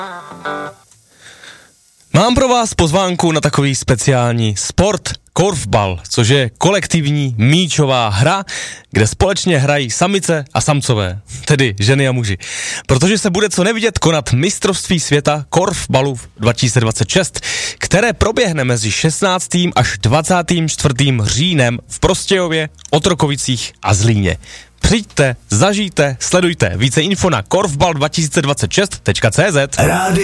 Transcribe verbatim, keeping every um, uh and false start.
Mám pro vás pozvánku na takový speciální sport, korfbal, což je kolektivní míčová hra, kde společně hrají samice a samcové, tedy ženy a muži. Protože se bude co nevidět konat mistrovství světa korfbalu dva tisíce dvacet šest, které proběhne mezi šestnáctým až dvacátým čtvrtým říjnem v Prostějově, Otrokovicích a Zlíně. Přijďte, zažijte, sledujte. Více info na korfbal dva tisíce dvacet šest tečka cé zet.